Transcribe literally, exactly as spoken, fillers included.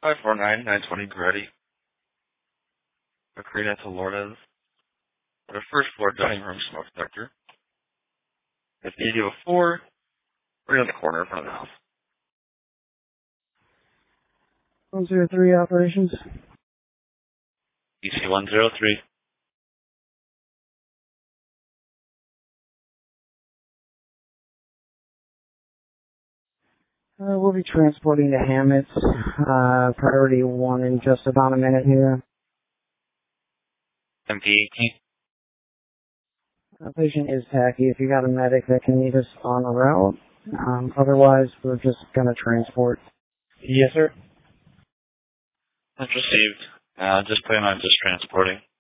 five four nine, nine twenty Peretti. Macarena to Lourdes. At a first floor dining room smoke detector. It's E D O four, right in the corner in front of the house. one zero three operations. E C one zero three. Uh, we'll be transporting to Hammett. Uh, priority one in just about a minute here. M P eighteen. Uh, patient is tacky. If you got a medic that can meet us on the route. Um, otherwise, we're just gonna transport. Yes, sir. That's received. Uh, just plan on just transporting.